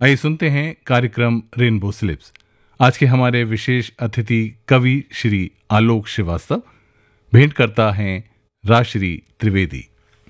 आइए सुनते हैं कार्यक्रम रेनबो स्लिप्स। आज के हमारे विशेष अतिथि कवि श्री आलोक श्रीवास्तव भेंट करता हैं राजश्री त्रिवेदी।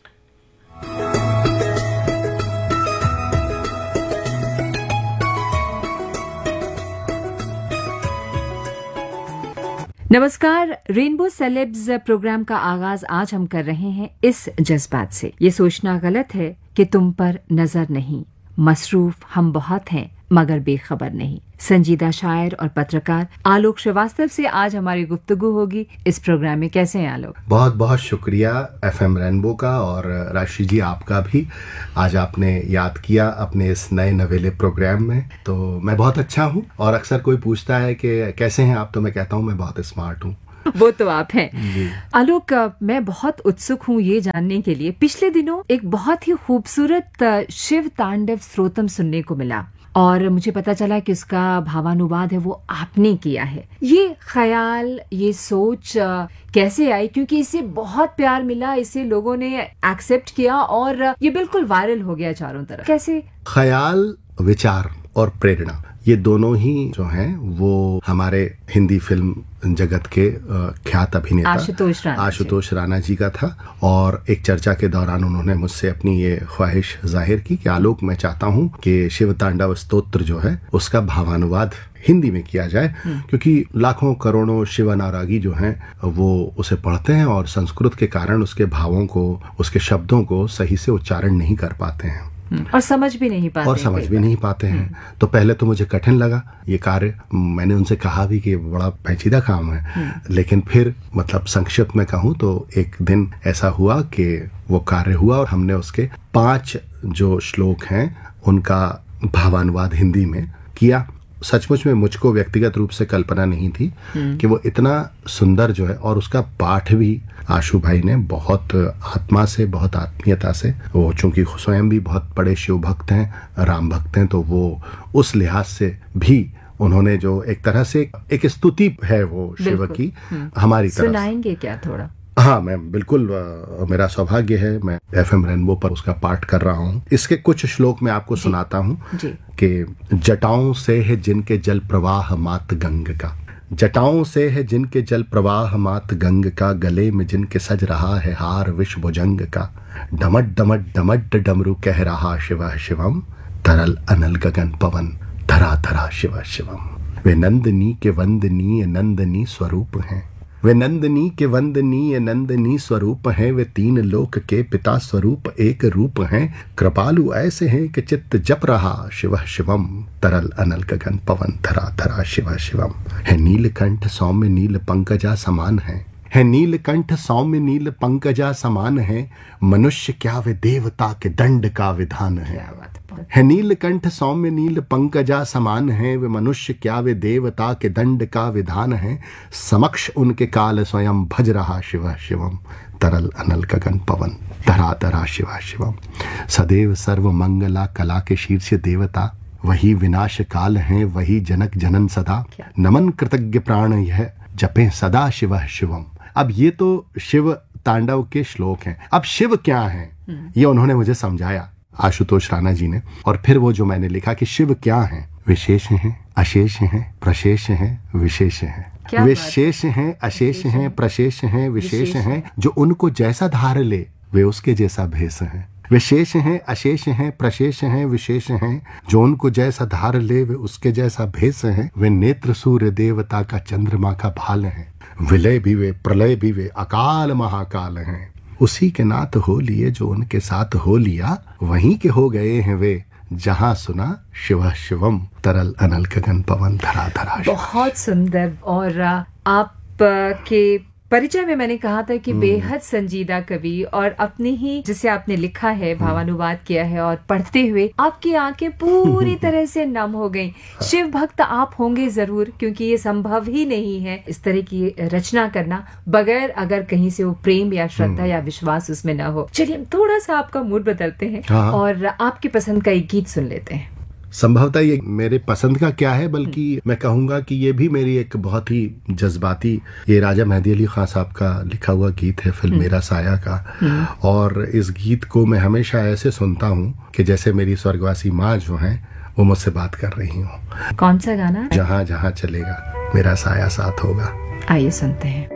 नमस्कार। रेनबो सेलेब्स प्रोग्राम का आगाज आज हम कर रहे हैं इस जज्बात से। ये सोचना गलत है कि तुम पर नजर नहीं, मसरूफ हम बहुत हैं मगर बेखबर नहीं। संजीदा शायर और पत्रकार आलोक श्रीवास्तव से आज हमारी गुफ्तगू होगी इस प्रोग्राम में। कैसे हैं आलोक? बहुत बहुत शुक्रिया एफएम रेनबो का और राशि जी आपका भी। आज आपने याद किया अपने इस नए नवेले प्रोग्राम में, तो मैं बहुत अच्छा हूँ। और अक्सर कोई पूछता है कि कैसे हैं आप, तो मैं कहता हूँ मैं बहुत स्मार्ट हूँ। वो तो आप हैं आलोक। मैं बहुत उत्सुक हूँ ये जानने के लिए, पिछले दिनों एक बहुत ही खूबसूरत शिव तांडव स्त्रोतम सुनने को मिला और मुझे पता चला कि उसका भावानुवाद है वो आपने किया है। ये ख्याल, ये सोच कैसे आई? क्योंकि इसे बहुत प्यार मिला, इसे लोगों ने एक्सेप्ट किया और ये बिल्कुल वायरल हो गया चारों तरफ। कैसे? ख्याल, विचार और प्रेरणा, ये दोनों ही जो हैं वो हमारे हिंदी फिल्म जगत के ख्यात अभिनेता आशुतोष राणा जी का था। और एक चर्चा के दौरान उन्होंने मुझसे अपनी ये ख्वाहिश जाहिर की कि आलोक, मैं चाहता हूँ कि शिव तांडव स्तोत्र जो है उसका भावानुवाद हिंदी में किया जाए, क्योंकि लाखों करोड़ों शिव अनुरागी जो हैं वो उसे पढ़ते हैं और संस्कृत के कारण उसके भावों को, उसके शब्दों को सही से उच्चारण नहीं कर पाते हैं और समझ भी नहीं पाते हैं। तो पहले तो मुझे कठिन लगा ये कार्य। मैंने उनसे कहा भी कि बड़ा पेचीदा काम है, लेकिन फिर मतलब संक्षिप्त में कहूँ तो एक दिन ऐसा हुआ कि वो कार्य हुआ और हमने उसके 5 जो श्लोक हैं उनका भावानुवाद हिंदी में किया। सचमुच में मुझको व्यक्तिगत रूप से कल्पना नहीं थी कि वो इतना सुंदर जो है, और उसका पाठ भी आशु भाई ने बहुत आत्मा से, बहुत आत्मीयता से, वो चूंकि स्वयं भी बहुत बड़े शिव भक्त हैं, राम भक्त हैं, तो वो उस लिहाज से भी उन्होंने जो एक तरह से एक स्तुति है वो शिव की हमारी तरफ। सुनाएंगे क्या थोड़ा? हाँ, मैं बिल्कुल, मेरा सौभाग्य है, मैं एफएम रेनबो पर उसका पाठ कर रहा हूँ। इसके कुछ श्लोक मैं आपको सुनाता हूँ कि जटाओं से है जिनके जल प्रवाह मात गंग का, जटाओं से है जिनके जल प्रवाह मात गंग का, गले में जिनके सज रहा है हार विष भुजंग का, डमट डमट डमट डमरू कह रहा शिव शिवम, तरल अनल गगन पवन धरा धरा शिव शिवम। वे नंदनी के वंदनीय नंदनी स्वरूप हैं, वे नंदनी के वंदनीय नंदनी स्वरूप हैं, वे 3 लोक के पिता स्वरूप एक रूप हैं, कृपालु ऐसे हैं कि चित्त जप रहा शिव शिवम, तरल अनल गगन पवन धरा धरा शिव शिवम। है नीलकंठ सौम्य नील पंकजा समान है नीलकंठ सौम्य नील पंकजा समान है, मनुष्य क्या वे देवता के दंड का विधान है नीलकंठ सौम्य नील पंकजा समान है, वे मनुष्य क्या वे देवता के दंड का विधान है, समक्ष उनके काल स्वयं भज रहा शिव शिवम, तरल अनल गगन पवन धरा धरा शिव शिवम। सदैव सर्व मंगला कला के शीर्ष देवता, वही विनाश काल हैं, वही जनक जनन सदा, नमन कृतज्ञ प्राण यह जपे सदा शिव शिवम। अब ये तो शिव तांडव के श्लोक हैं। अब शिव क्या है ये उन्होंने मुझे समझाया, आशुतोष राणा जी ने। और फिर वो जो मैंने लिखा कि शिव क्या है, विशेष हैं, अशेष हैं, प्रशेष हैं, विशेष हैं। विशेष हैं, अशेष हैं, प्रशेष हैं, विशेष हैं, जो उनको जैसा धार ले वे उसके जैसा भेष हैं। विशेष हैं, अशेष हैं, प्रशेष हैं, विशेष हैं, जो उनको जैसा धार ले वे उसके जैसा भेष हैं। वे नेत्र सूर्य देवता का चंद्रमा का भाल हैं, विलय भी वे प्रलय भी वे अकाल महाकाल हैं। उसी के नाथ हो लिए जो उनके साथ हो लिया, वहीं के हो गए हैं वे जहां सुना शिव शिवम, तरल अनल गगन पवन धरा धरा। बहुत सुंदर। और आप के परिचय में मैंने कहा था कि बेहद संजीदा कवि, और अपने ही जिसे आपने लिखा है, भावानुवाद किया है, और पढ़ते हुए आपकी आंखें पूरी तरह से नम हो गईं। शिव भक्त आप होंगे जरूर, क्योंकि ये संभव ही नहीं है इस तरह की रचना करना बगैर अगर कहीं से वो प्रेम या श्रद्धा या विश्वास उसमें ना हो। चलिए हम थोड़ा सा आपका मूड बदलते हैं और आपकी पसंद का एक गीत सुन लेते हैं। संभवतः ये मेरे पसंद का क्या है, बल्कि मैं कहूँगा कि ये भी मेरी एक बहुत ही जज्बाती, ये राजा मेहदी अली खां साहब का लिखा हुआ गीत है फिल्म मेरा साया का। और इस गीत को मैं हमेशा ऐसे सुनता हूँ कि जैसे मेरी स्वर्गवासी माँ जो हैं वो मुझसे बात कर रही हूँ। कौन सा गाना? जहाँ जहाँ चलेगा मेरा साया साथ होगा। आइए सुनते हैं।